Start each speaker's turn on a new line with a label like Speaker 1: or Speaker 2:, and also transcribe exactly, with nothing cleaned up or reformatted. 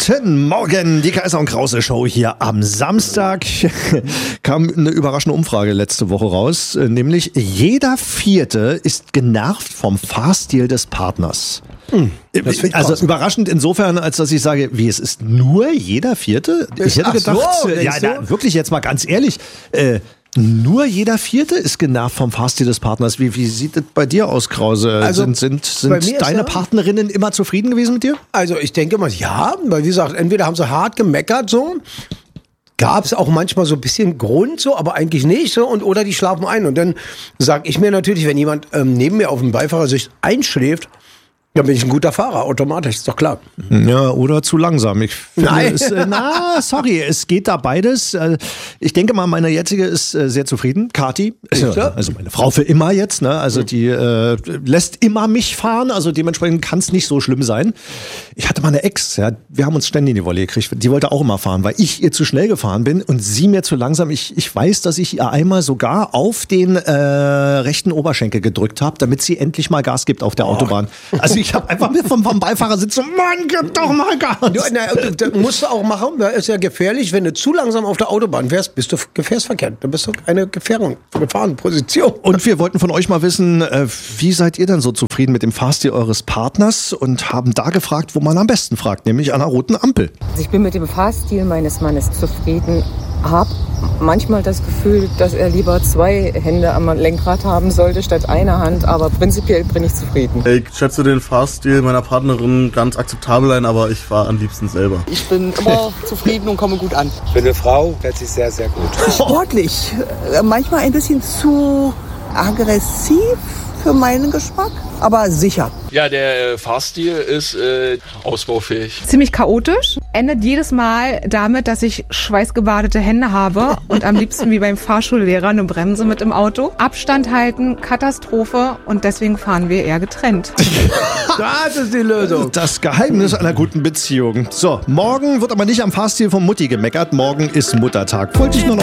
Speaker 1: Guten Morgen, die Kaiser und Krause Show hier am Samstag. Kam eine überraschende Umfrage letzte Woche raus, nämlich jeder Vierte ist genervt vom Fahrstil des Partners. Hm, also überraschend insofern, als dass ich sage, wie, es ist nur jeder Vierte? Ich hätte
Speaker 2: Ach
Speaker 1: gedacht,
Speaker 2: so,
Speaker 1: ja, na, wirklich jetzt mal ganz ehrlich, äh, nur jeder Vierte ist genervt vom Fahrstil des Partners. Wie, wie sieht es bei dir aus, Krause?
Speaker 2: Also,
Speaker 1: sind sind, sind deine
Speaker 2: ja,
Speaker 1: Partnerinnen immer zufrieden gewesen mit dir?
Speaker 2: Also ich denke mal, ja, weil wie gesagt, entweder haben sie hart gemeckert so, gab es auch manchmal so ein bisschen Grund so, aber eigentlich nicht so, und oder die schlafen ein. Und dann sage ich mir natürlich, wenn jemand ähm, neben mir auf dem Beifahrersitz einschläft, dann bin ich ein guter Fahrer, automatisch, ist doch klar.
Speaker 1: Ja, oder zu langsam. Ich finde,
Speaker 2: Nein.
Speaker 1: Es, äh, na, sorry, es geht da beides. Äh, Ich denke mal, meine jetzige ist äh, sehr zufrieden, Kathi.
Speaker 2: Ja.
Speaker 1: Also meine Frau für immer jetzt, ne? Also die äh, lässt immer mich fahren, also dementsprechend kann es nicht so schlimm sein. Ich hatte mal eine Ex, ja, wir haben uns ständig in die Wolle gekriegt. Die wollte auch immer fahren, weil ich ihr zu schnell gefahren bin und sie mir zu langsam. Ich, ich weiß, dass ich ihr einmal sogar auf den äh, rechten Oberschenkel gedrückt habe, damit sie endlich mal Gas gibt auf der
Speaker 2: Oh.
Speaker 1: Autobahn. Also ich habe einfach mit vom, vom Beifahrersitz so, Mann, gib doch mal Gas.
Speaker 2: Du, na, das musst du auch machen, das ist ja gefährlich, wenn du zu langsam auf der Autobahn fährst, bist du gefährsverkehrt, dann bist du eine Gefährdung, Gefahrenposition.
Speaker 1: Und wir wollten von euch mal wissen, äh, wie seid ihr denn so zufrieden mit dem Fahrstil eures Partners, und haben da gefragt, wo man am besten fragt, nämlich an einer roten Ampel.
Speaker 3: Also ich bin mit dem Fahrstil meines Mannes zufrieden, habe manchmal das Gefühl, dass er lieber zwei Hände am Lenkrad haben sollte statt einer Hand, aber prinzipiell bin ich zufrieden.
Speaker 4: Ich schätze den Fahrstil meiner Partnerin ganz akzeptabel ein, aber ich fahre am liebsten selber.
Speaker 5: Ich bin immer zufrieden und komme gut an.
Speaker 6: Für eine Frau fährt sich sehr, sehr gut.
Speaker 7: Sportlich, manchmal ein bisschen zu aggressiv für meinen Geschmack, aber sicher.
Speaker 8: Ja, der äh, Fahrstil ist äh, ausbaufähig.
Speaker 9: Ziemlich chaotisch. Endet jedes Mal damit, dass ich schweißgebadete Hände habe und am liebsten wie beim Fahrschullehrer eine Bremse mit im Auto. Abstand halten, Katastrophe, und deswegen fahren wir eher getrennt.
Speaker 2: Das ist die Lösung.
Speaker 1: Das Geheimnis einer guten Beziehung. So, morgen wird aber nicht am Fahrstil von Mutti gemeckert. Morgen ist Muttertag. Wollte ich nur noch